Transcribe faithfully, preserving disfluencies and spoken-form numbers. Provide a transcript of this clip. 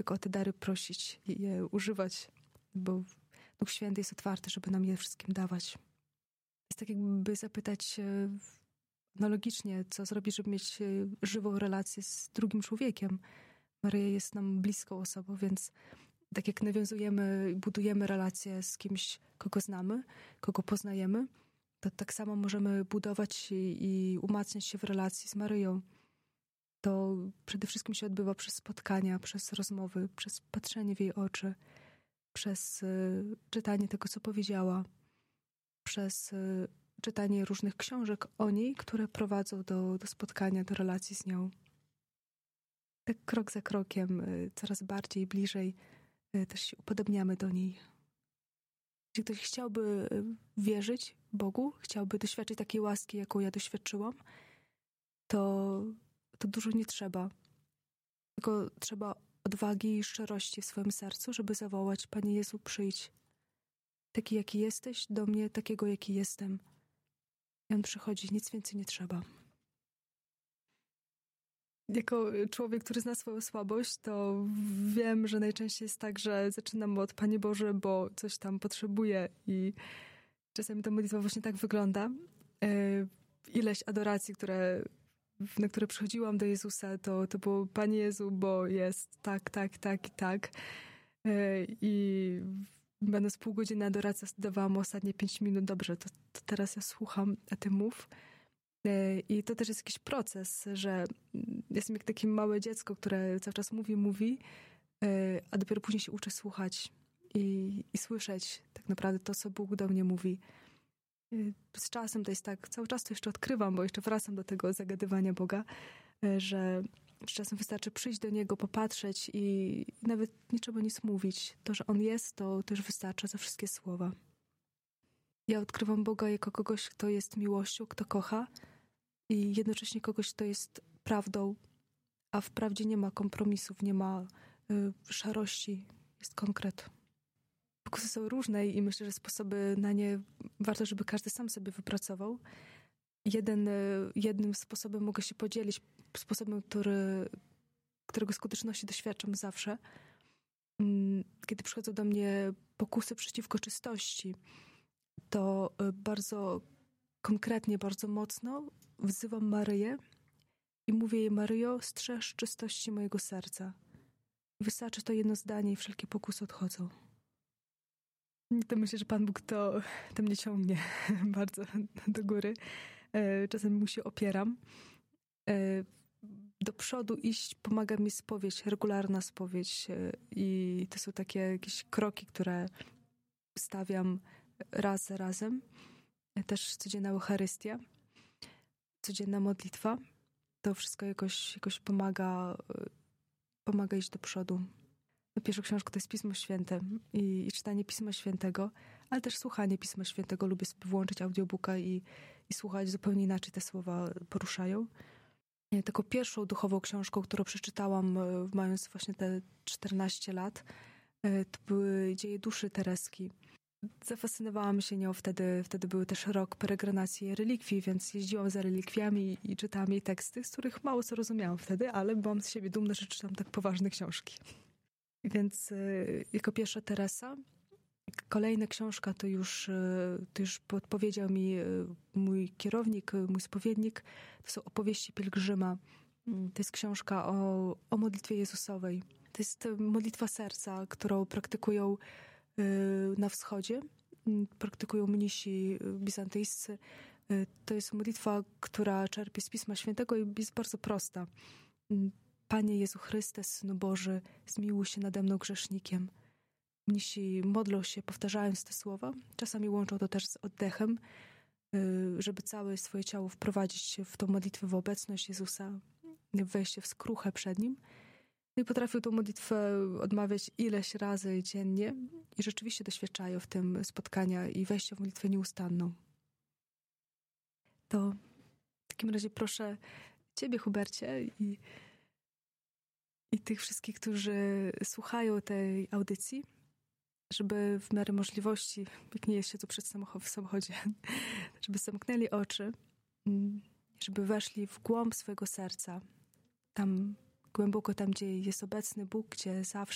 tylko o te dary prosić i je używać, bo Duch Święty jest otwarty, żeby nam je wszystkim dawać. Jest tak jakby zapytać analogicznie, co zrobić, żeby mieć żywą relację z drugim człowiekiem. Maryja jest nam bliską osobą, więc tak jak nawiązujemy i budujemy relacje z kimś, kogo znamy, kogo poznajemy, to tak samo możemy budować i, i umacniać się w relacji z Maryją. To przede wszystkim się odbywa przez spotkania, przez rozmowy, przez patrzenie w jej oczy, przez y, czytanie tego, co powiedziała, przez y, czytanie różnych książek o niej, które prowadzą do, do spotkania, do relacji z nią. Tak krok za krokiem, y, coraz bardziej, bliżej y, też się upodobniamy do niej. Jeśli ktoś chciałby wierzyć Bogu, chciałby doświadczyć takiej łaski, jaką ja doświadczyłam, to, to dużo nie trzeba. Tylko trzeba odwagi i szczerości w swoim sercu, żeby zawołać: Panie Jezu, przyjdź. Taki, jaki jesteś, do mnie, takiego, jaki jestem. I On przychodzi, nic więcej nie trzeba. Jako człowiek, który zna swoją słabość, to wiem, że najczęściej jest tak, że zaczynam od Panie Boże, bo coś tam potrzebuję i czasami ta modlitwa właśnie tak wygląda. Ileś adoracji, które, na które przychodziłam do Jezusa, to, to było: Panie Jezu, bo jest tak, tak, tak i tak. I będąc pół godziny adoracji, dawałam ostatnie pięć minut. Dobrze, to, to teraz ja słucham, a ty mów. I to też jest jakiś proces, że jestem jak takie małe dziecko, które cały czas mówi, mówi, a dopiero później się uczy słuchać i, i słyszeć tak naprawdę to, co Bóg do mnie mówi. Z czasem to jest tak, cały czas to jeszcze odkrywam, bo jeszcze wracam do tego zagadywania Boga, że z czasem wystarczy przyjść do Niego, popatrzeć i nawet nie trzeba nic mówić. To, że On jest, to też wystarcza za wszystkie słowa. Ja odkrywam Boga jako kogoś, kto jest miłością, kto kocha i jednocześnie kogoś, kto jest prawdą, a w prawdzie nie ma kompromisów, nie ma y, szarości, jest konkret. Pokusy są różne i myślę, że sposoby na nie warto, żeby każdy sam sobie wypracował. Jeden, y, jednym sposobem mogę się podzielić, sposobem, który, którego skuteczności doświadczam zawsze. Y, kiedy przychodzą do mnie pokusy przeciwko czystości, to bardzo konkretnie, bardzo mocno wzywam Maryję i mówię jej: Maryjo, strzeż czystości mojego serca. Wystarczy to jedno zdanie i wszelkie pokusy odchodzą. To myślę, że Pan Bóg to, to mnie ciągnie bardzo do góry. Czasem mu się opieram. Do przodu iść pomaga mi spowiedź, regularna spowiedź. I to są takie jakieś kroki, które stawiam raz za razem. Też codzienna Eucharystia, codzienna modlitwa. To wszystko jakoś, jakoś pomaga, pomaga iść do przodu. Pierwszą książką to jest Pismo Święte i, i czytanie Pisma Świętego, ale też słuchanie Pisma Świętego. Lubię sobie włączyć audiobooka i, i słuchać, zupełnie inaczej te słowa poruszają. Taką pierwszą duchową książką, którą przeczytałam mając właśnie te czternaście lat, to były Dzieje duszy Tereski. Zafascynowałam się nią wtedy, wtedy był też rok peregrinacji relikwii, więc jeździłam za relikwiami i czytałam jej teksty, z których mało co rozumiałam wtedy, ale byłam z siebie dumna, że czytam tak poważne książki. Więc y, jako pierwsza Teresa. Kolejna książka to już, y, to już podpowiedział mi y, mój kierownik, y, mój spowiednik. To są opowieści pielgrzyma. Y, to jest książka o, o modlitwie Jezusowej. To jest modlitwa serca, którą praktykują na wschodzie, praktykują mnisi bizantyjscy. To jest modlitwa, która czerpie z Pisma Świętego i jest bardzo prosta. Panie Jezu Chryste, Synu Boży, zmiłuj się nade mną grzesznikiem. Mnisi modlą się, powtarzając te słowa. Czasami łączą to też z oddechem, żeby całe swoje ciało wprowadzić w tą modlitwę, w obecność Jezusa, wejście w skruchę przed Nim. I potrafią tą modlitwę odmawiać ileś razy dziennie i rzeczywiście doświadczają w tym spotkania i wejścia w modlitwę nieustanną. To w takim razie proszę Ciebie, Hubercie, i, i tych wszystkich, którzy słuchają tej audycji, żeby w miarę możliwości, jak nie jest się tu przed samochod- w samochodzie, żeby zamknęli oczy, żeby weszli w głąb swojego serca, tam głęboko tam, gdzie jest obecny Bóg, gdzie zawsze